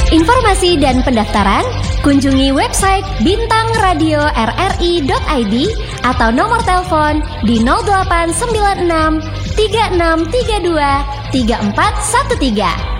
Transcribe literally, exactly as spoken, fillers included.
Informasi dan pendaftaran kunjungi website bintang radio r r i dot i d atau nomor telepon di nol delapan sembilan enam tiga enam tiga dua tiga empat satu tiga.